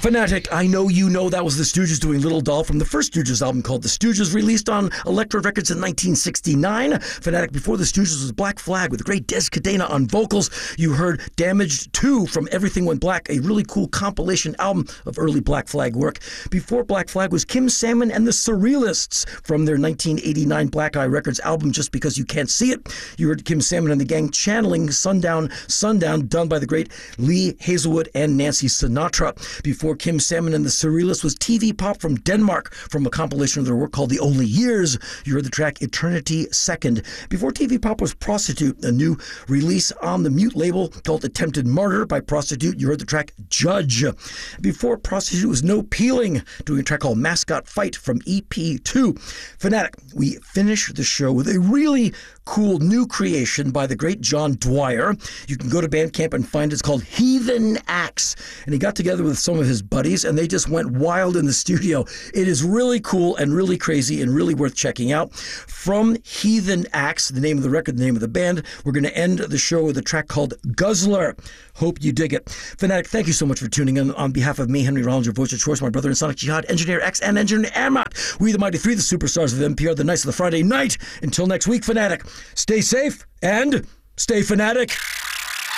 Fanatic, I know you know that was the Stooges doing Little Doll from the first Stooges album called The Stooges, released on Elektra Records in 1969. Fanatic, before the Stooges was Black Flag with the great Des Cadena on vocals. You heard Damaged 2 from Everything Went Black, a really cool compilation album of early Black Flag work. Before Black Flag was Kim Salmon and the Surrealists from their 1989 Black Eye Records album, Just Because You Can't See It. You heard Kim Salmon and the gang channeling Sundown, Sundown, done by the great Lee Hazelwood and Nancy Sinatra. Before Kim Salmon and the Surrealists was TV Pop from Denmark, from a compilation of their work called The Only Years. You heard the track Eternity Second. Before TV Pop was Prostitute, a new release on the Mute label called Attempted Murder by Prostitute. You heard the track Judge. Before Prostitute was No Peeling, doing a track called Mascot Fight from EP2. Fanatic, we finish the show with a really cool new creation by the great John Dwyer. You can go to Bandcamp and find it. It's called Heathen Axe. And he got together with some of his buddies and they just went wild in the studio. It is really cool and really crazy and really worth checking out. From Heathen Axe, the name of the record, the name of the band, we're going to end the show with a track called Guzzler. Hope you dig it. Fanatic, thank you so much for tuning in. On behalf of me, Henry Rollins, your voice of choice, my brother in Sonic Jihad, Engineer X, and Engineer Amak, we the Mighty Three, the superstars of NPR, the Knights of the Friday Night. Until next week, Fanatic, stay safe and stay fanatic.